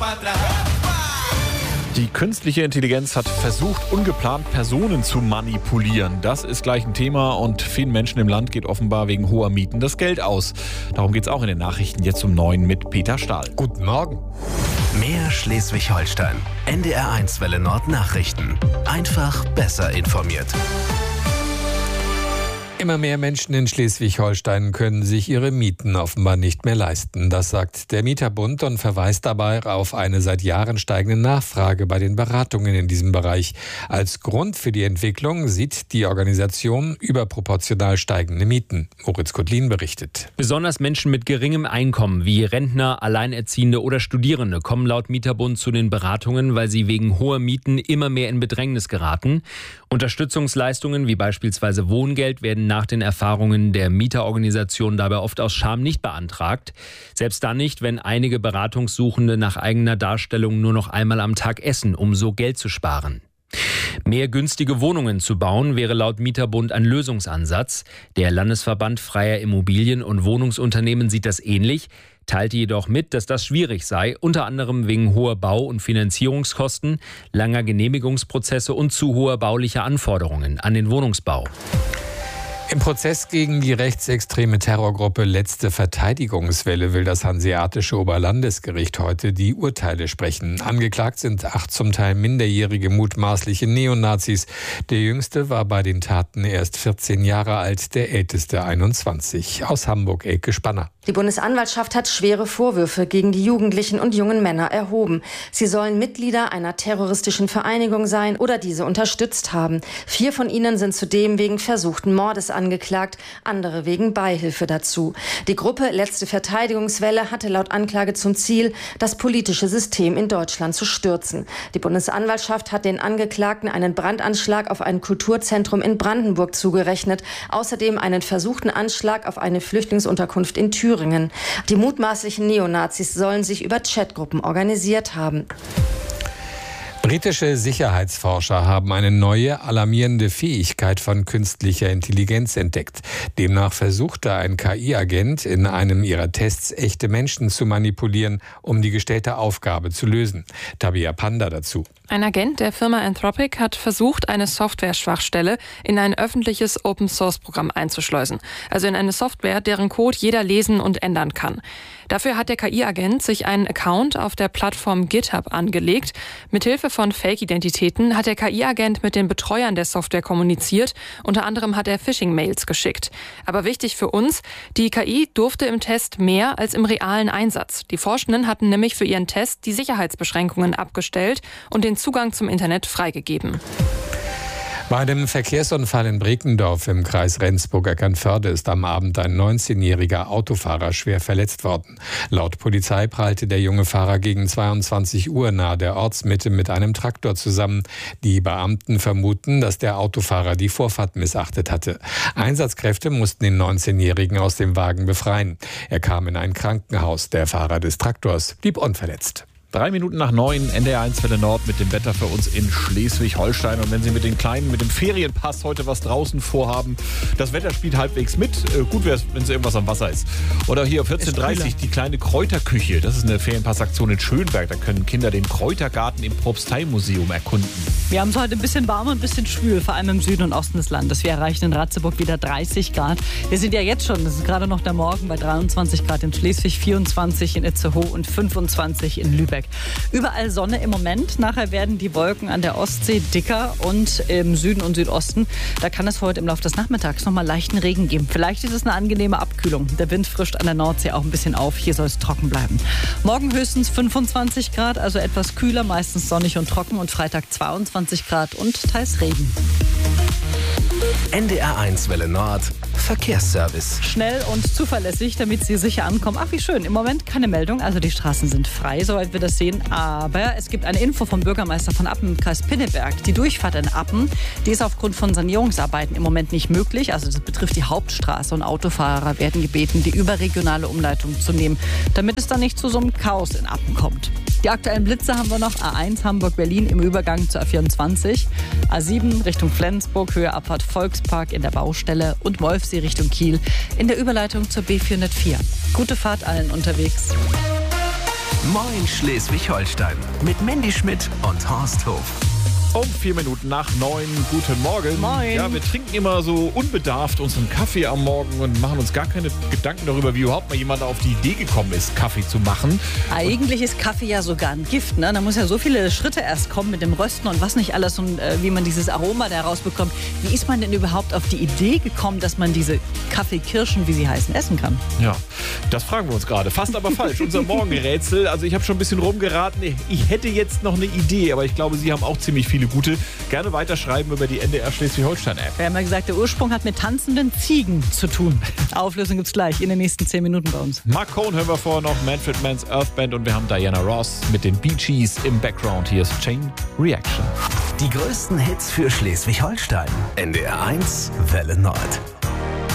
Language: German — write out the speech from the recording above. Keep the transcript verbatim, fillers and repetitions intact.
Die künstliche Intelligenz hat versucht, ungeplant Personen zu manipulieren. Das ist gleich ein Thema und vielen Menschen im Land geht offenbar wegen hoher Mieten das Geld aus. Darum geht es auch in den Nachrichten jetzt um neun mit Peter Stahl. Guten Morgen. Mehr Schleswig-Holstein. N D R eins Welle Nord Nachrichten. Einfach besser informiert. Immer mehr Menschen in Schleswig-Holstein können sich ihre Mieten offenbar nicht mehr leisten. Das sagt der Mieterbund und verweist dabei auf eine seit Jahren steigende Nachfrage bei den Beratungen in diesem Bereich. Als Grund für die Entwicklung sieht die Organisation überproportional steigende Mieten. Moritz Kotlin berichtet. Besonders Menschen mit geringem Einkommen wie Rentner, Alleinerziehende oder Studierende kommen laut Mieterbund zu den Beratungen, weil sie wegen hoher Mieten immer mehr in Bedrängnis geraten. Unterstützungsleistungen wie beispielsweise Wohngeld werden nach den Erfahrungen der Mieterorganisation dabei oft aus Scham nicht beantragt. Selbst dann nicht, wenn einige Beratungssuchende nach eigener Darstellung nur noch einmal am Tag essen, um so Geld zu sparen. Mehr günstige Wohnungen zu bauen, wäre laut Mieterbund ein Lösungsansatz. Der Landesverband Freier Immobilien- und Wohnungsunternehmen sieht das ähnlich, teilte jedoch mit, dass das schwierig sei, unter anderem wegen hoher Bau- und Finanzierungskosten, langer Genehmigungsprozesse und zu hoher baulicher Anforderungen an den Wohnungsbau. Im Prozess gegen die rechtsextreme Terrorgruppe Letzte Verteidigungswelle will das Hanseatische Oberlandesgericht heute die Urteile sprechen. Angeklagt sind acht zum Teil minderjährige mutmaßliche Neonazis. Der jüngste war bei den Taten erst vierzehn Jahre alt, der älteste einundzwanzig. Aus Hamburg, Elke Spanner. Die Bundesanwaltschaft hat schwere Vorwürfe gegen die Jugendlichen und jungen Männer erhoben. Sie sollen Mitglieder einer terroristischen Vereinigung sein oder diese unterstützt haben. Vier von ihnen sind zudem wegen versuchten Mordes angeklagt, andere wegen Beihilfe dazu. Die Gruppe Letzte Verteidigungswelle hatte laut Anklage zum Ziel, das politische System in Deutschland zu stürzen. Die Bundesanwaltschaft hat den Angeklagten einen Brandanschlag auf ein Kulturzentrum in Brandenburg zugerechnet, außerdem einen versuchten Anschlag auf eine Flüchtlingsunterkunft in Thüringen. Die mutmaßlichen Neonazis sollen sich über Chatgruppen organisiert haben. Britische Sicherheitsforscher haben eine neue, alarmierende Fähigkeit von künstlicher Intelligenz entdeckt. Demnach versuchte ein K I-Agent in einem ihrer Tests echte Menschen zu manipulieren, um die gestellte Aufgabe zu lösen. Tabea Panda dazu. Ein Agent der Firma Anthropic hat versucht, eine Software-Schwachstelle in ein öffentliches Open-Source-Programm einzuschleusen. Also in eine Software, deren Code jeder lesen und ändern kann. Dafür hat der K I-Agent sich einen Account auf der Plattform GitHub angelegt. Mithilfe von Fake-Identitäten hat der K I-Agent mit den Betreuern der Software kommuniziert. Unter anderem hat er Phishing-Mails geschickt. Aber wichtig für uns, die K I durfte im Test mehr als im realen Einsatz. Die Forschenden hatten nämlich für ihren Test die Sicherheitsbeschränkungen abgestellt und den Zugang zum Internet freigegeben. Bei einem Verkehrsunfall in Brekendorf im Kreis Rendsburg-Eckernförde ist am Abend ein neunzehnjähriger Autofahrer schwer verletzt worden. Laut Polizei prallte der junge Fahrer gegen zweiundzwanzig Uhr nahe der Ortsmitte mit einem Traktor zusammen. Die Beamten vermuten, dass der Autofahrer die Vorfahrt missachtet hatte. Einsatzkräfte mussten den neunzehnjährigen aus dem Wagen befreien. Er kam in ein Krankenhaus. Der Fahrer des Traktors blieb unverletzt. Drei Minuten nach neun, N D R eins Welle Nord mit dem Wetter für uns in Schleswig-Holstein. Und wenn Sie mit den Kleinen, mit dem Ferienpass heute was draußen vorhaben, das Wetter spielt halbwegs mit. Äh, gut wäre es, wenn es irgendwas am Wasser ist. Oder hier vierzehn Uhr dreißig, die kleine Kräuterküche. Das ist eine Ferienpassaktion in Schönberg. Da können Kinder den Kräutergarten im Propsteimuseum erkunden. Wir haben es heute ein bisschen warm und ein bisschen schwül, vor allem im Süden und Osten des Landes. Wir erreichen in Ratzeburg wieder dreißig Grad. Wir sind ja jetzt schon, das ist gerade noch der Morgen, bei dreiundzwanzig Grad in Schleswig, vierundzwanzig in Itzehoe und fünfundzwanzig in Lübeck. Überall Sonne im Moment. Nachher werden die Wolken an der Ostsee dicker und im Süden und Südosten, da kann es heute im Laufe des Nachmittags nochmal leichten Regen geben. Vielleicht ist es eine angenehme Abkühlung. Der Wind frischt an der Nordsee auch ein bisschen auf. Hier soll es trocken bleiben. Morgen höchstens fünfundzwanzig Grad, also etwas kühler, meistens sonnig und trocken. Und Freitag zweiundzwanzig Grad und teils Regen. N D R eins Welle Nord Verkehrsservice. Schnell und zuverlässig, damit Sie sicher ankommen. Ach, wie schön. Im Moment keine Meldung, also die Straßen sind frei, soweit wir das sehen. Aber es gibt eine Info vom Bürgermeister von Appen im Kreis Pinneberg. Die Durchfahrt in Appen, die ist aufgrund von Sanierungsarbeiten im Moment nicht möglich. Also das betrifft die Hauptstraße und Autofahrer werden gebeten, die überregionale Umleitung zu nehmen, damit es dann nicht zu so einem Chaos in Appen kommt. Die aktuellen Blitze haben wir noch. A eins Hamburg-Berlin im Übergang zur A vierundzwanzig. A sieben Richtung Flensburg, Höhe Abfahrt Volkspark in der Baustelle und Wolfsee Richtung Kiel in der Überleitung zur B vierhundertvier. Gute Fahrt allen unterwegs. Moin Schleswig-Holstein mit Mandy Schmidt und Horst Hof. Um vier Minuten nach neun. Guten Morgen. Moin. Ja, wir trinken immer so unbedarft unseren Kaffee am Morgen und machen uns gar keine Gedanken darüber, wie überhaupt mal jemand auf die Idee gekommen ist, Kaffee zu machen. Eigentlich ist Kaffee ja sogar ein Gift, ne? Da muss ja so viele Schritte erst kommen mit dem Rösten und was nicht alles und äh, wie man dieses Aroma da rausbekommt. Wie ist man denn überhaupt auf die Idee gekommen, dass man diese Kaffeekirschen, wie sie heißen, essen kann? Ja, das fragen wir uns gerade. Fast aber falsch. Unser Morgenrätsel. Also ich habe schon ein bisschen rumgeraten. Ich hätte jetzt noch eine Idee, aber ich glaube, Sie haben auch ziemlich viele gute. Gerne weiterschreiben über die N D R Schleswig-Holstein-App. Wir haben ja gesagt, der Ursprung hat mit tanzenden Ziegen zu tun. Auflösung gibt's gleich in den nächsten zehn Minuten bei uns. Mark Cohn hören wir vorher noch, Manfred Mann's Earth Band und wir haben Diana Ross mit den Bee Gees im Background. Hier ist Chain Reaction. Die größten Hits für Schleswig-Holstein. N D R eins Welle Nord.